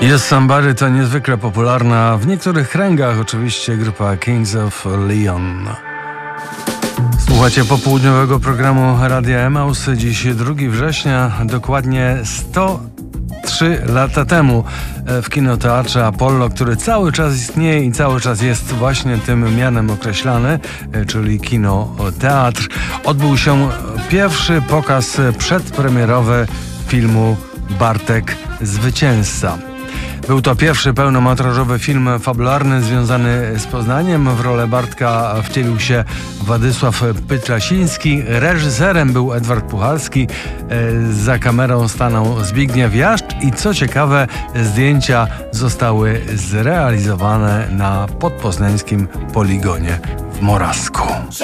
Yes Somebody to niezwykle popularna w niektórych kręgach oczywiście grupa Kings of Leon. Słuchacie popołudniowego programu Radia Emaus. Dziś 2 września, dokładnie 103 lata temu w kinoteatrze Apollo, który cały czas istnieje i cały czas jest właśnie tym mianem określany, czyli kinoteatr, odbył się pierwszy pokaz przedpremierowy filmu Bartek Zwycięzca. Był to pierwszy pełnometrażowy film fabularny związany z Poznaniem. W rolę Bartka wcielił się Władysław Pytlasiński. Reżyserem był Edward Puchalski. Za kamerą stanął Zbigniew Jaszcz i co ciekawe, zdjęcia zostały zrealizowane na podpoznańskim poligonie w Morawsku.